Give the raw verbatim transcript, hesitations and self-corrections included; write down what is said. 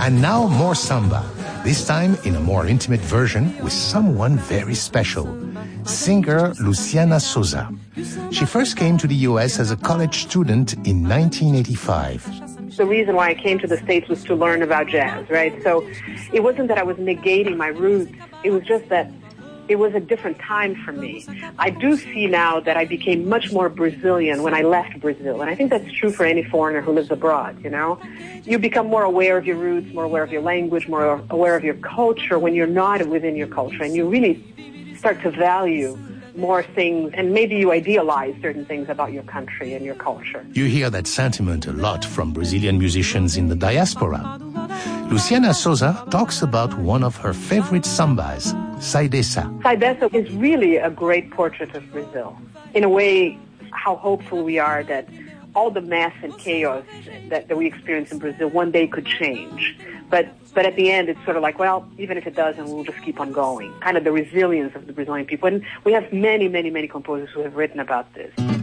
And now more samba, this time in a more intimate version with someone very special, singer Luciana Souza. She first came to the U S as a college student in nineteen eighty-five. The reason why I came to the States was to learn about jazz, right? So it wasn't that I was negating my roots. It was just that it was a different time for me. I do see now that I became much more Brazilian when I left Brazil. And I think that's true for any foreigner who lives abroad, you know? You become more aware of your roots, more aware of your language, more aware of your culture when you're not within your culture. And you really start to value more things, and maybe you idealize certain things about your country and your culture. You hear that sentiment a lot from Brazilian musicians in the diaspora. Luciana Souza talks about one of her favorite sambas, Sai Dessa. Sai Dessa is really a great portrait of Brazil. In a way, how hopeful we are that all the mess and chaos that, that we experience in Brazil one day could change. But but at the end, it's sort of like, well, even if it doesn't, we'll just keep on going. Kind of the resilience of the Brazilian people. And we have many, many, many composers who have written about this.